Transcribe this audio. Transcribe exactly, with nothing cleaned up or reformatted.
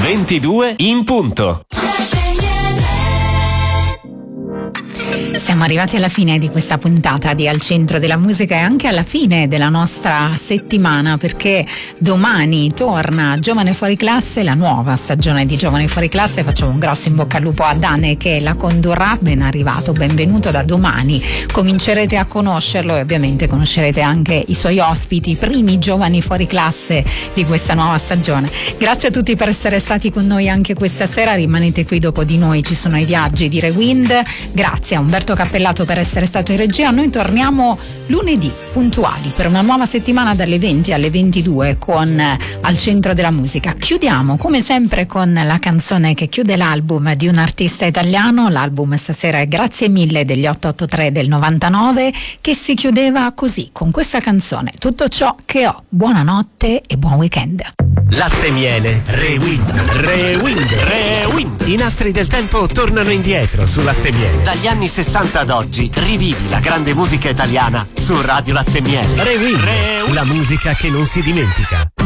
ventidue in punto. Siamo arrivati alla fine di questa puntata di Al Centro della Musica e anche alla fine della nostra settimana, perché domani torna Giovane Fuori Classe, la nuova stagione di Giovane Fuori Classe. Facciamo un grosso in bocca al lupo a Dane che la condurrà. Ben arrivato, benvenuto. Da domani comincerete a conoscerlo e ovviamente conoscerete anche i suoi ospiti, i primi giovani fuori classe di questa nuova stagione. Grazie a tutti per essere stati con noi anche questa sera. Rimanete qui, dopo di noi ci sono i viaggi di Rewind. Grazie a Umberto Cappellato per essere stato in regia. Noi torniamo lunedì puntuali per una nuova settimana dalle venti alle ventidue con Al Centro della Musica. Chiudiamo come sempre con la canzone che chiude l'album di un artista italiano. L'album stasera è Grazie Mille degli otto otto tre del novantanove, che si chiudeva così con questa canzone: Tutto ciò che ho. Buonanotte e buon weekend. Latte Miele Rewind, Rewind, Rewind. I nastri del tempo tornano indietro su Latte Miele. Dagli anni sessanta ad oggi rivivi la grande musica italiana su Radio Latte Miele. Rewind, Rewind. La musica che non si dimentica.